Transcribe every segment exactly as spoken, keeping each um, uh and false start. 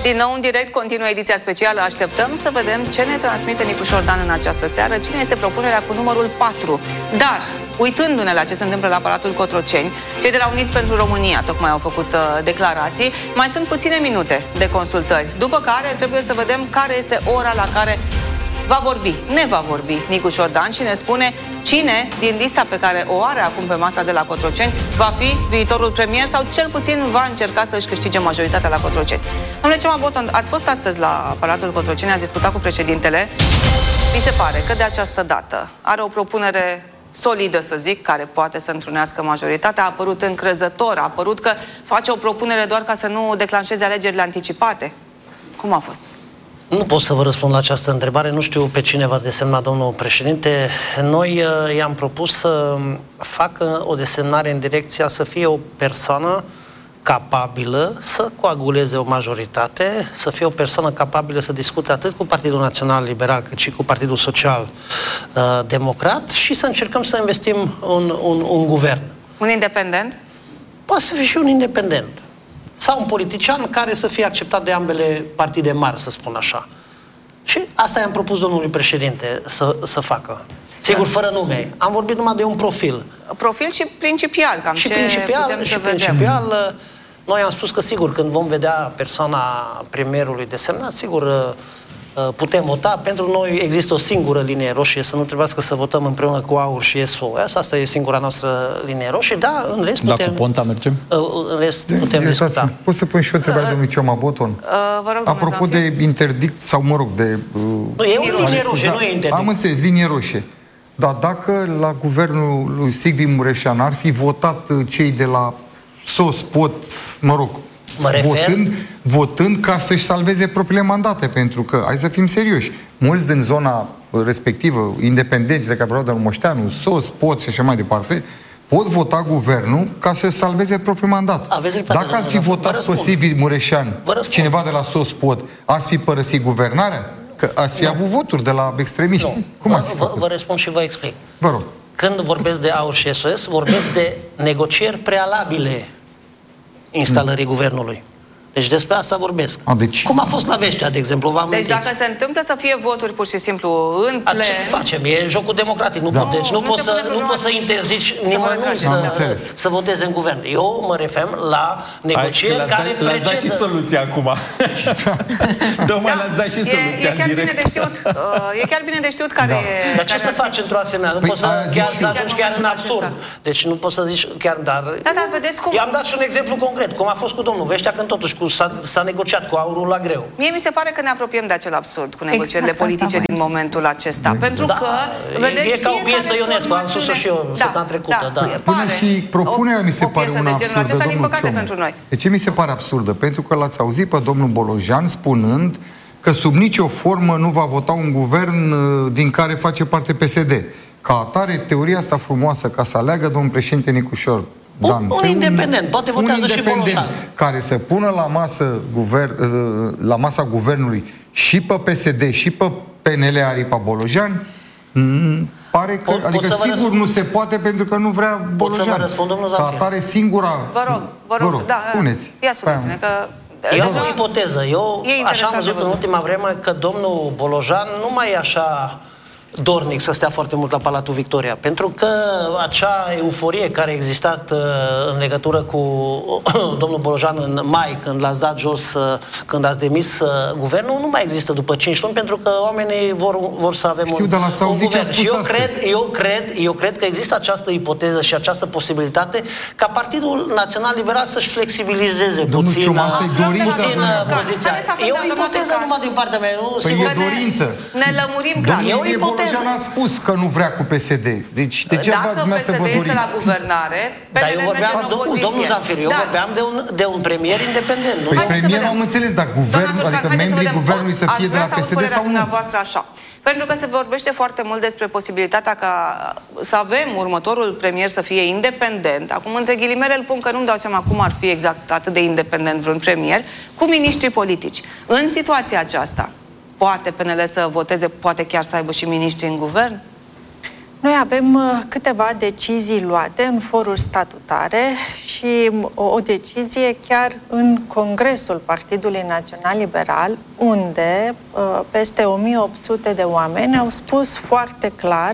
Din nou în direct, continuă ediția specială. Așteptăm să vedem ce ne transmite Nicu Șordan în această seară, cine este propunerea cu numărul patru. Dar, uitându-ne la ce se întâmplă la Palatul Cotroceni, cei de la Uniți pentru România tocmai au făcut uh, declarații. Mai sunt puține minute de consultări, după care trebuie să vedem care este ora la care va vorbi, ne va vorbi Nicu Șordan și ne spune cine din lista pe care o are acum pe masa de la Cotroceni va fi viitorul premier sau cel puțin va încerca să își câștige majoritatea la Cotroceni. Domnule Cema Boton, ați fost astăzi la Palatul Cotroceni, ați discutat cu președintele. Mi se pare că de această dată are o propunere solidă, să zic, care poate să întrunească majoritatea. A apărut încrezător, a apărut că face o propunere doar ca să nu declanșeze alegerile anticipate. Cum a fost? Nu pot să vă răspund la această întrebare, nu știu pe cine va desemna domnul președinte. Noi uh, i-am propus să facă o desemnare în direcția să fie o persoană capabilă să coaguleze o majoritate, să fie o persoană capabilă să discute atât cu Partidul Național Liberal cât și cu Partidul Social uh, Democrat și să încercăm să investim un, un, un guvern. Un independent? Poate să fie și un independent. Sau un politician care să fie acceptat de ambele partide mari, să spun așa. Și asta i-am propus domnului președinte să, să facă. Sigur, fără nume. Am vorbit numai de un profil. Profil și principial, cam și ce principial, putem și să principial, vedem. Noi am spus că, sigur, când vom vedea persoana premierului desemnat, sigur, putem vota. Pentru noi există o singură linie roșie, să nu trebuiască să votăm împreună cu AUR și S O. Asta e singura noastră linie roșie. Da, în rest putem... Da, cu Ponta mergem? În rest putem de, discuta. Poți să pun și o întrebare uh, domnului Cema Boton? Uh, vă rog, apropo de interdict, sau mă rog, de... Uh, nu, e o linie roșie, nu e interdict. Am înțeles, linie roșie. Dar dacă la guvernul lui Sigvi Mureșan ar fi votat cei de la S O S, pot, mă rog, Mă refer... votând, votând ca să-și salveze propriile mandate, pentru că, hai să fim serioși, mulți din zona respectivă, independenți de care vreau de Moșteanu, S O S, pot și așa mai departe, pot vota guvernul ca să salveze propriul mandat. Dacă ar fi votat pe Sigvi Mureșan, cineva de la S O S, pot, ați fi părăsit guvernarea? Că ați fi nu. avut voturi de la extremiști. Nu. Cum vă, ați fi vă, vă răspund și vă explic. Vă rog. Când vorbesc de AUR și S O S, vorbesc de negocieri prealabile instalării mm. guvernului. Deci despre asta vorbesc. A, deci... Cum a fost la Veștea, de exemplu, vă Deci dacă se întâmplă să fie voturi pur și simplu în plen... Ce să facem? E jocul democratic. Nu, da. pot, deci nu, nu poți să, nu poți să interzici nimănui să, să, să voteze în guvern. Eu mă refer la negocieri Hai, care precedă... Le-ați dat și soluția acum. Domnule, da. le-ați dat și soluția. E, e, chiar bine de știut, uh, e chiar bine de știut care... Da. Dar ce să faci într-o asemenea? Nu păi poți să, chiar, să ajungi chiar în absurd. Deci nu poți să zici chiar... Dar, da, da, vedeți cum... I-am dat și un exemplu concret. Cum a fost cu domnul Veștea, când totuși s-a negociat cu AUR-ul la greu. Mie mi se pare că ne apropiem de acel absurd cu negocierile exact politice din momentul acesta. Exact. Pentru că, da, vedeți, e ca o piesă Ionescu, am spus-o și eu da, săptămâna trecută. Da, da. Până și propunerea o, mi se pare una absurdă, acesta, domnul din păcate, Ciomu. pentru noi. De ce mi se pare absurdă? Pentru că l-ați auzit pe domnul Bolojan spunând că sub nicio formă nu va vota un guvern din care face parte P S D. Ca atare, teoria asta frumoasă ca să aleagă domnul președinte Nicu Șordan, Un, un independent, un, poate votează și Bolojan. Care să pună la masă guvern, la masa guvernului și pe P S D și pe P N L Aripa Bolojan, pare că, pot, adică pot sigur nu se poate pentru că nu vrea Bolojan. Pot să vă răspund, domnul Zanfir? Ca atare singura... Vă rog, vă rog, vă rog da, spuneți. Ia spuneți-ne că... Eu am o ipoteză. Eu așa am văzut în ultima vreme că domnul Bolojan nu mai e așa dornic să stea foarte mult la Palatul Victoria, pentru că acea euforie care a existat uh, în legătură cu uh, domnul Bolojan în mai, când l-ați dat jos, uh, când ați demis uh, guvernul, nu mai există după cinci luni, pentru că oamenii vor, vor să avem Știu, un, un guvern. Și eu cred, eu, cred, eu cred că există această ipoteză și această posibilitate ca Partidul Național Liberal să-și flexibilizeze domnul puțin, Cium, puțin poziția. E o ipoteză numai din partea mea. Nu, păi sigur, e dorință. Ne, ne lămurim clar. E o ipoteză. Bolojan a spus că nu vrea cu P S D. Deci degeaba dacă P S D este la guvernare, dar eu vorbeam, domnul, domnul Zanfir, eu da. vorbeam de un, de un premier independent. Nu? Păi premierul am înțeles, dar guvernul, adică membrii guvernului să fie de la P S D sau nu? Așa. Pentru că se vorbește foarte mult despre posibilitatea ca să avem următorul premier să fie independent. Acum, între ghilimele, îl pun că nu-mi dau seama cum ar fi exact atât de independent vreun premier, cu miniștrii politici. În situația aceasta, poate P N L să voteze, poate chiar să aibă și miniștri în guvern? Noi avem câteva decizii luate în foruri statutare și o decizie chiar în Congresul Partidului Național Liberal, unde peste o mie opt sute de oameni au spus foarte clar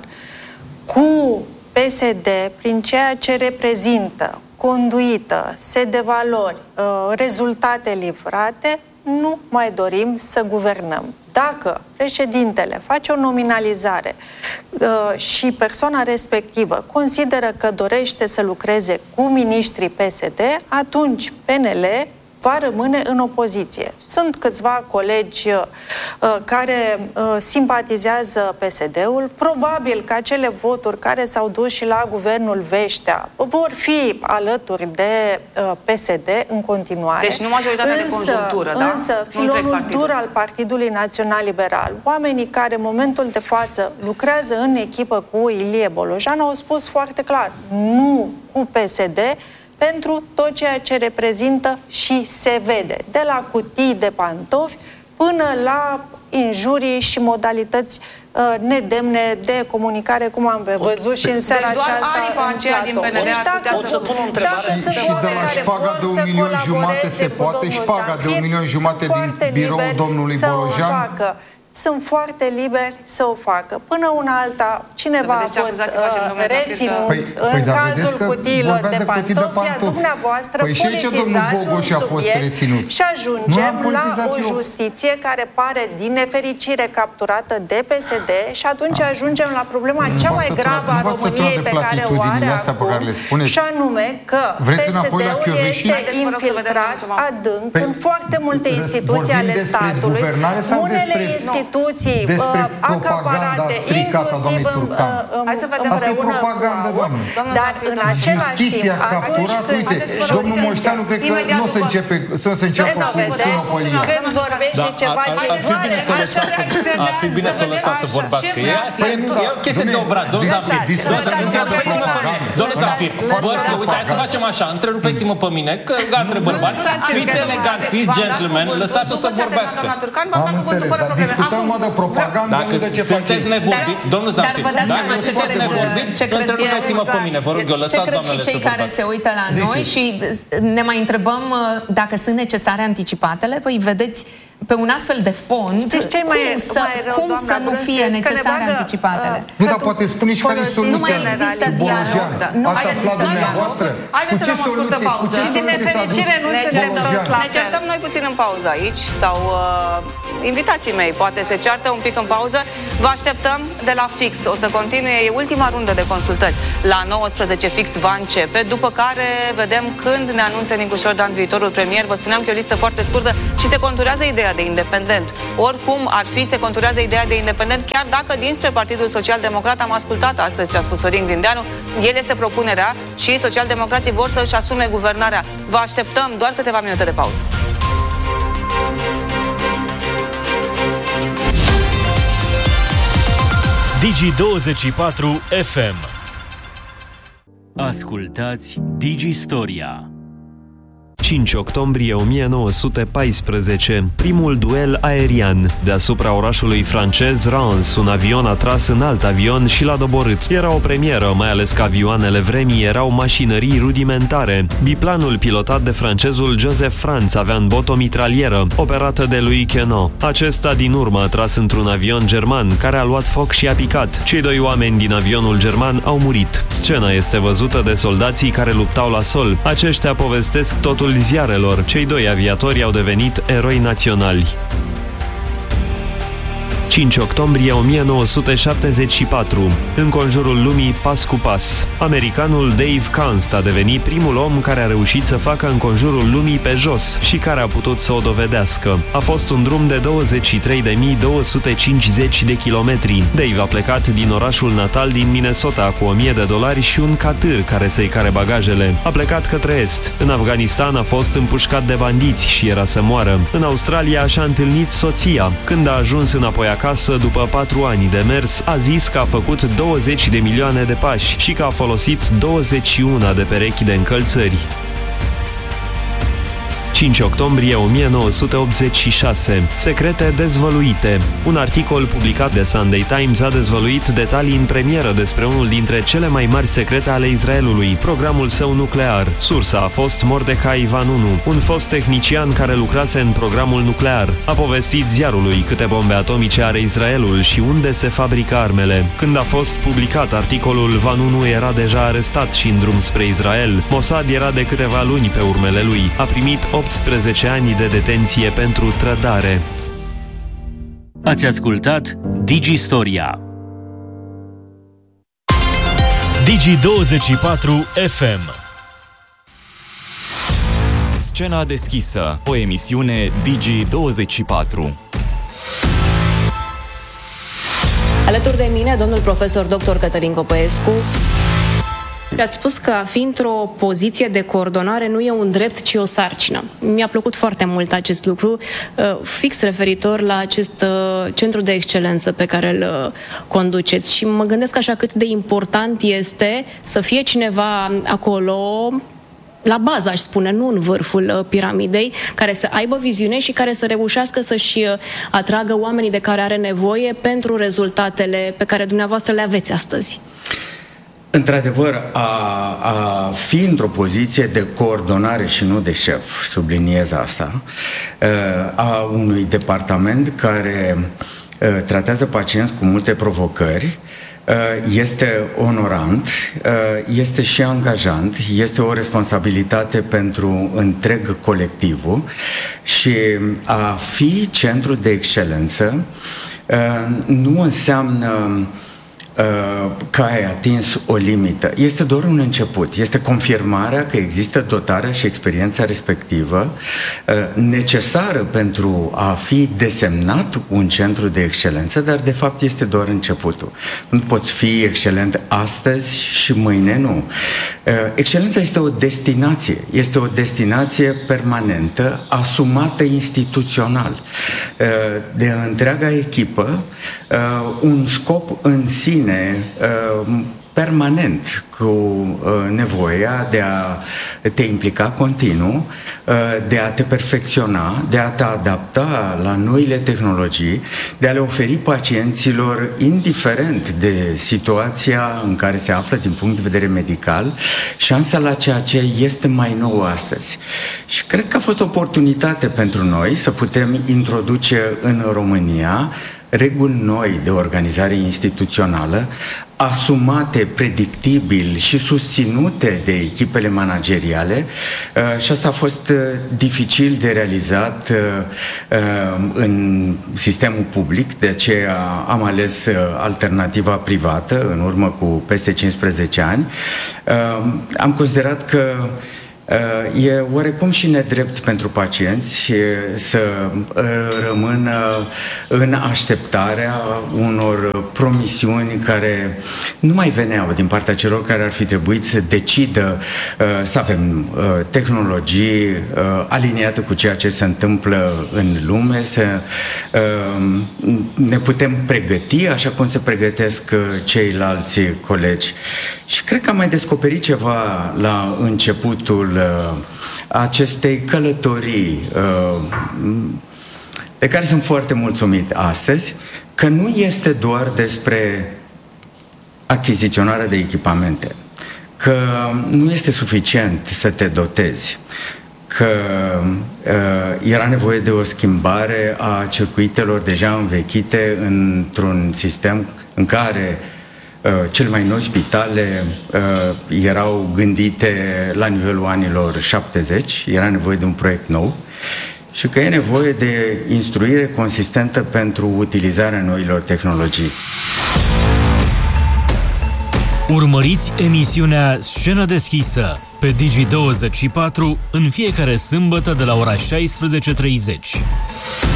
cu P S D, prin ceea ce reprezintă, conduită, set de valori, rezultate livrate, nu mai dorim să guvernăm. Dacă președintele face o nominalizare uh, și persoana respectivă consideră că dorește să lucreze cu miniștrii P S D, atunci P N L va rămâne în opoziție. Sunt câțiva colegi uh, care uh, simpatizează P S D-ul. Probabil că acele voturi care s-au dus și la guvernul Veștea vor fi alături de uh, P S D în continuare. Deci nu majoritatea însă, de conjunctură, da? Însă, filonul dur al Partidului Național Liberal, oamenii care în momentul de față lucrează în echipă cu Ilie Bolojan, au spus foarte clar, nu cu P S D, pentru tot ceea ce reprezintă și se vede, de la cutii de pantofi până la injurii și modalități uh, nedemne de comunicare, cum am văzut și în seara deci aceasta aripa aceea din P N L ar putea să pun o întrebare. Și, și de la șpaga de un milion jumate se poate, șpaga de un milion jumate din biroul domnului Bolojan? Sunt foarte liberi să o facă. Până una alta, cineva a fost uh, reținut păi, în păi, cazul cutiilor de pantofi, de pantofi, iar dumneavoastră păi politizați un subiect și ajungem la o eu. justiție care pare din nefericire capturată de P S D și atunci a. ajungem la problema cea mai gravă a României pe care o are acum, și anume că P S D-ul este infiltrat adânc în foarte multe instituții ale statului. Unele instituții despre propaganda stricată a doamnei Turcan. Asta e propaganda, doamnă. Dar în același timp, capturat, uite, domnul Moșteanu cred că nu o să începe să înceapă cu sunopălia. Când vorbește ceva ce ar fi bine să o lăsați să vorbească. E o chestie de obraz, domnul Zanfir. Domnul Zanfir, uite, hai să facem așa, întrerupeți-mă pe mine, că gata bărbați, fiți elegant, fiți gentleman, lăsați-o să vorbească. Am înțeles, dar discutăm mă de propagandă. Dacă sunteți nevorbit, domnul Zanfir, dacă sunteți nevorbit, întrerupeți-mă pe mine, vă rog eu, lăsați doamnele să cei care se uită la noi și ne mai întrebăm dacă sunt necesare anticipatele. Păi vedeți, pe un astfel de fond, ce cum, mai, să, mai rău, cum să nu fie necesare bagă, anticipatele? Uh, nu, dar poate spune și care e soluția. Nu mai există dialog. Ați aflat dumneavoastră? Haideți să luăm o scurtă pauză. Și din nefericire nu suntem toți la fel. Ne certăm noi puțin în pauză aici, sau uh, invitații mei poate se ceartă un pic în pauză. Vă așteptăm de la fix. O să continue, e ultima rundă de consultări. La nouăsprezece fix va începe, după care vedem când ne anunță Nicușor Dan viitorul premier. Vă spuneam că e o listă foarte scurtă și se conturează ideea de independent. Oricum ar fi, se conturează ideea de independent, chiar dacă dinspre Partidul Social-Democrat am ascultat astăzi ce a spus Sorin Grindeanu. El este propunerea și socialdemocrații vor să-și asume guvernarea. Vă așteptăm, doar câteva minute de pauză. Digi douăzeci și patru F M. Ascultați Digi Storia. cinci octombrie o mie nouă sute paisprezece, primul duel aerian. Deasupra orașului francez Reims, un avion a tras în alt avion și l-a doborât. Era o premieră, mai ales că avioanele vremii erau mașinării rudimentare. Biplanul pilotat de francezul Joseph Franz avea în bot o mitralieră, operată de lui Queneau. Acesta din urmă a tras într-un avion german, care a luat foc și a picat. Cei doi oameni din avionul german au murit. Scena este văzută de soldații care luptau la sol. Aceștia povestesc totul ziarelor. Cei doi aviatori au devenit eroi naționali. cinci octombrie o mie nouă sute șaptezeci și patru. În conjurul lumii, pas cu pas. Americanul Dave Kunst a devenit primul om care a reușit să facă în conjurul lumii pe jos și care a putut să o dovedească. A fost un drum de douăzeci și trei de mii două sute cincizeci de kilometri. Dave a plecat din orașul natal din Minnesota cu o mie de dolari și un catâr care să-i care bagajele. A plecat către est. În Afganistan a fost împușcat de bandiți și era să moară. În Australia și-a întâlnit soția. Când a ajuns înapoi acasă, după patru ani de mers, a zis că a făcut douăzeci de milioane de pași și că a folosit douăzeci și unu de perechi de încălțări. cinci octombrie o mie nouă sute optzeci și șase. Secrete dezvăluite. Un articol publicat de Sunday Times a dezvăluit detalii în premieră despre unul dintre cele mai mari secrete ale Israelului, programul său nuclear. Sursa a fost Mordechai Vanunu, un fost tehnician care lucrase în programul nuclear. A povestit ziarului câte bombe atomice are Israelul și unde se fabrică armele. Când a fost publicat articolul, Vanunu era deja arestat și în drum spre Israel. Mossad era de câteva luni pe urmele lui. A primit optsprezece ani de detenție pentru trădare. Ați ascultat Digistoria. Digi douăzeci și patru F M. Scena deschisă, o emisiune Digi douăzeci și patru. Alături de mine, domnul profesor doctor Cătălin Copăescu. Ați spus că a fi într-o poziție de coordonare nu e un drept, ci o sarcină. Mi-a plăcut foarte mult acest lucru, fix referitor la acest centru de excelență pe care îl conduceți. Și mă gândesc așa cât de important este să fie cineva acolo, la bază, aș spune, nu în vârful piramidei, care să aibă viziune și care să reușească să-și atragă oamenii de care are nevoie pentru rezultatele pe care dumneavoastră le aveți astăzi. Într-adevăr, a, a fi într-o poziție de coordonare și nu de șef, subliniez asta, a unui departament care tratează pacienți cu multe provocări, este onorant, este și angajant, este o responsabilitate pentru întreg colectivul și a fi centru de excelență nu înseamnă că ai atins o limită. Este doar un început. Este confirmarea că există dotarea și experiența respectivă necesară pentru a fi desemnat un centru de excelență, dar de fapt este doar începutul. Nu poți fi excelent astăzi și mâine nu. Excelența este o destinație. Este o destinație permanentă, asumată instituțional de întreaga echipă, un scop în sine permanent, cu nevoia de a te implica continuu, de a te perfecționa, de a te adapta la noile tehnologii, de a le oferi pacienților, indiferent de situația în care se află din punct de vedere medical, șansa la ceea ce este mai nou astăzi. Și cred că a fost o oportunitate pentru noi să putem introduce în România reguli noi de organizare instituțională, asumate, predictibil și susținute de echipele manageriale, și asta a fost dificil de realizat în sistemul public, de aceea am ales alternativa privată în urmă cu peste cincisprezece ani. Am considerat că e oarecum și nedrept pentru pacienți să rămână în așteptarea unor promisiuni care nu mai veneau din partea celor care ar fi trebuit să decidă să avem tehnologii aliniate cu ceea ce se întâmplă în lume, să ne putem pregăti așa cum se pregătesc ceilalți colegi. Și cred că am mai descoperit ceva la începutul uh, acestei călătorii uh, de care sunt foarte mulțumit astăzi, că nu este doar despre achiziționarea de echipamente, că nu este suficient să te dotezi, că uh, era nevoie de o schimbare a circuitelor deja învechite într-un sistem în care cele mai noi spitale uh, erau gândite la nivelul anilor șaptezeci, era nevoie de un proiect nou și că e nevoie de instruire consistentă pentru utilizarea noilor tehnologii. Urmăriți emisiunea Scenă deschisă pe Digi douăzeci și patru în fiecare sâmbătă de la ora șaisprezece și treizeci.